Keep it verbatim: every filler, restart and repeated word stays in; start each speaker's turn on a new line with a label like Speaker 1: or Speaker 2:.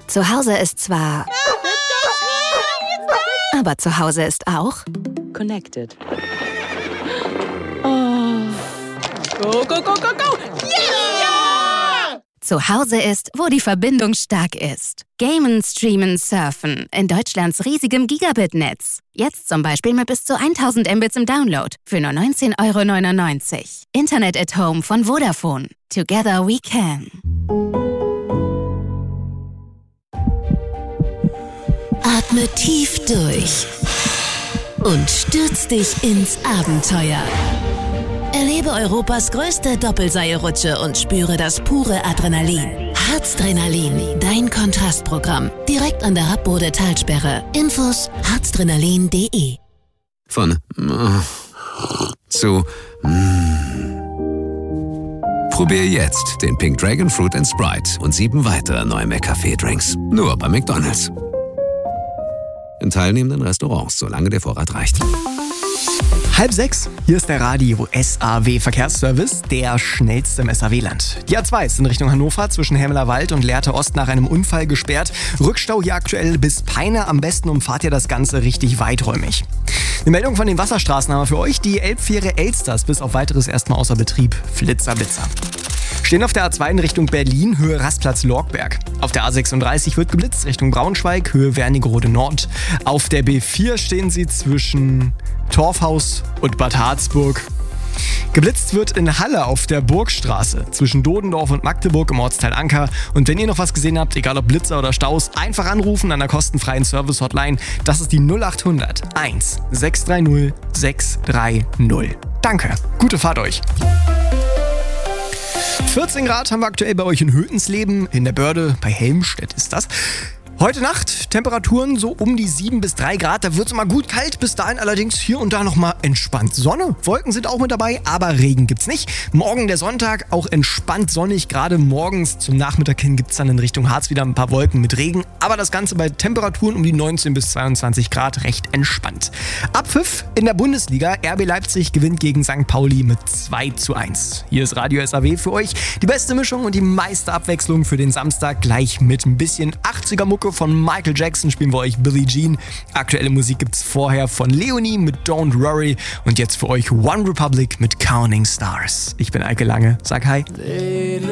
Speaker 1: Zu Hause ist zwar... Aber zu Hause ist auch...
Speaker 2: Connected. Oh. Go, go, go, go, go! Yeah!
Speaker 1: Zu Hause ist, wo die Verbindung stark ist. Gamen, streamen, surfen. In Deutschlands riesigem Gigabit-Netz. Jetzt zum Beispiel mit bis zu tausend Mbits im Download. Für nur neunzehn Euro neunundneunzig. Internet at Home von Vodafone. Together we can.
Speaker 3: Atme tief durch und stürz dich ins Abenteuer. Erlebe Europas größte Doppelseilrutsche und spüre das pure Adrenalin. Harzdrenalin, dein Kontrastprogramm. Direkt an der Happbode-Talsperre. Infos harzdrenalin punkt de.
Speaker 4: Von äh, zu mm. Probier jetzt den Pink Dragon Fruit and Sprite und sieben weitere neue McCafé-Drinks. Nur bei McDonald's. In teilnehmenden Restaurants, solange der Vorrat reicht.
Speaker 5: Halb sechs, hier ist der Radio S A W Verkehrsservice, der schnellste im S A W-Land. Die A zwei ist in Richtung Hannover zwischen Helmeler-Wald und Lehrte Ost nach einem Unfall gesperrt. Rückstau hier aktuell bis Peine. Am besten umfahrt ihr das Ganze richtig weiträumig. Eine Meldung von den Wasserstraßen haben wir für euch. Die Elbfähre Elster ist bis auf weiteres erstmal außer Betrieb. Flitzer, Blitzer. Stehen auf der A zwei in Richtung Berlin, Höhe Rastplatz Lorgberg. Auf der A sechsunddreißig wird geblitzt Richtung Braunschweig, Höhe Wernigerode Nord. Auf der B vier stehen sie zwischen Torfhaus und Bad Harzburg. Geblitzt wird in Halle auf der Burgstraße zwischen Dodendorf und Magdeburg im Ortsteil Anker. Und wenn ihr noch was gesehen habt, egal ob Blitzer oder Staus, einfach anrufen an der kostenfreien Service-Hotline. Das ist die null acht hundert eins sechs drei null sechs drei null. Danke, gute Fahrt euch. vierzehn Grad haben wir aktuell bei euch in Hötensleben, in der Börde, bei Helmstedt ist das. Heute Nacht Temperaturen so um die sieben bis drei Grad, da wird es mal gut kalt, bis dahin allerdings hier und da nochmal entspannt Sonne. Wolken sind auch mit dabei, aber Regen gibt's nicht. Morgen der Sonntag, auch entspannt sonnig, gerade morgens zum Nachmittag hin gibt's dann in Richtung Harz wieder ein paar Wolken mit Regen, aber das Ganze bei Temperaturen um die neunzehn bis zweiundzwanzig Grad recht entspannt. Abpfiff in der Bundesliga, R B Leipzig gewinnt gegen Sankt Pauli mit zwei zu eins. Hier ist Radio S A W für euch, die beste Mischung und die meiste Abwechslung für den Samstag, gleich mit ein bisschen achtziger Mucke von Michael Jackson spielen wir euch Billie Jean. Aktuelle Musik gibt's vorher von Leonie mit Don't Worry und jetzt für euch One Republic mit Counting Stars. Ich bin Eike Lange, sag hi.